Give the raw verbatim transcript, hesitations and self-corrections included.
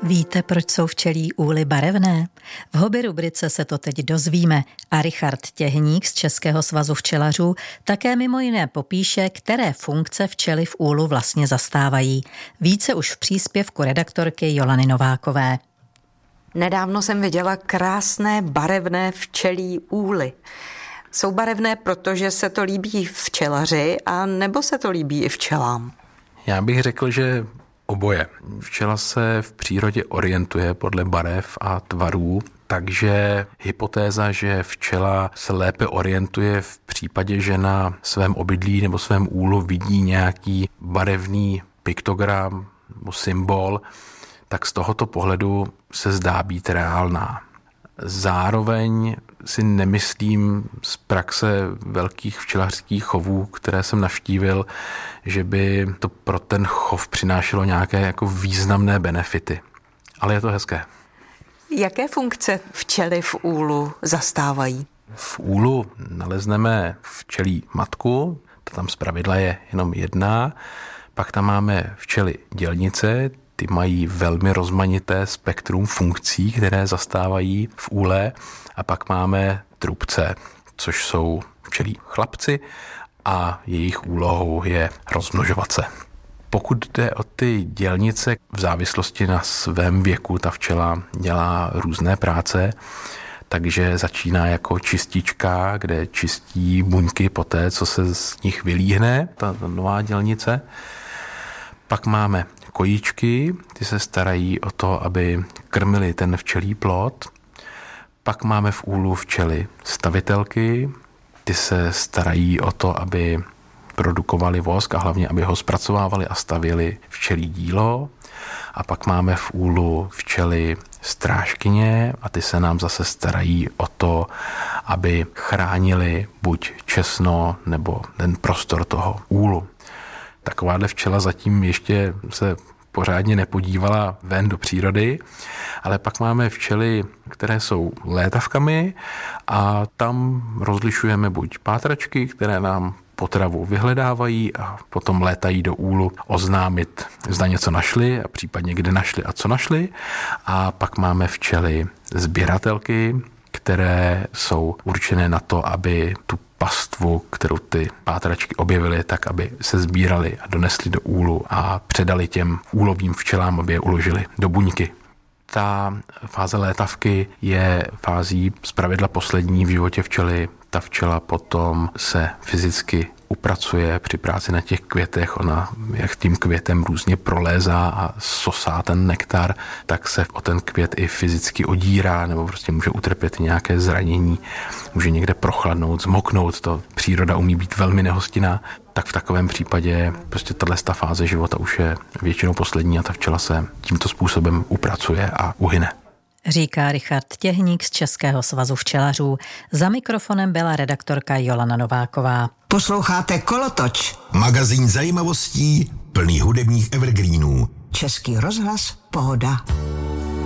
Víte, proč jsou včelí úly barevné? V hobby rubrice se to teď dozvíme a Richard Těhník z Českého svazu včelařů také mimo jiné popíše, které funkce včely v úlu vlastně zastávají. Více už v příspěvku redaktorky Jolany Novákové. Nedávno jsem viděla krásné barevné včelí úly. Jsou barevné, protože se to líbí včelaři, a nebo se to líbí i včelám? Já bych řekl, že oboje. Včela se v přírodě orientuje podle barev a tvarů, takže hypotéza, že včela se lépe orientuje v případě, že na svém obydlí nebo svém úlu vidí nějaký barevný piktogram nebo symbol, tak z tohoto pohledu se zdá být reálná. Zároveň si nemyslím z praxe velkých včelařských chovů, které jsem navštívil, že by to pro ten chov přinášelo nějaké jako významné benefity. Ale je to hezké. Jaké funkce včely v úlu zastávají? V úlu nalezneme včelí matku, to tam zpravidla je jenom jedna, pak tam máme včely dělnice, ty mají velmi rozmanité spektrum funkcí, které zastávají v úle, a pak máme trubce, což jsou včelí chlapci a jejich úlohou je rozmnožovat se. Pokud jde o ty dělnice, v závislosti na svém věku ta včela dělá různé práce, takže začíná jako čistička, kde čistí buňky poté, co se z nich vylíhne ta nová dělnice. Pak máme kojíčky, ty se starají o to, aby krmili ten včelí plod. Pak máme v úlu včely stavitelky, ty se starají o to, aby produkovali vosk a hlavně, aby ho zpracovávali a stavěli včelí dílo. A pak máme v úlu včely strážkyně a ty se nám zase starají o to, aby chránili buď česno nebo ten prostor toho úlu. Takováhle včela zatím ještě se pořádně nepodívala ven do přírody, ale pak máme včely, které jsou létavkami a tam rozlišujeme buď pátračky, které nám potravu vyhledávají a potom létají do úlu oznámit, zda něco našli a případně kde našli a co našli. A pak máme včely sběratelky, které jsou určené na to, aby tu pastvu, kterou ty pátračky objevily, tak aby se sbírali a donesli do úlu a předali těm úlovým včelám, aby je uložili do buňky. Ta fáze létavky je fází zpravidla poslední v životě včely. Ta včela potom se fyzicky upracuje při práci na těch květech. Ona, jak tím květem různě prolézá a sosá ten nektar, tak se o ten květ i fyzicky odírá, nebo prostě může utrpět nějaké zranění, může někde prochladnout, zmoknout. To příroda umí být velmi nehostinná. Tak v takovém případě prostě tato fáze života už je většinou poslední a ta včela se tímto způsobem upracuje a uhyne. Říká Richard Těhník z Českého svazu včelařů. Za mikrofonem byla redaktorka Jolana Nováková. Posloucháte Kolotoč, magazín zajímavostí plný hudebních evergreenů. Český rozhlas Pohoda.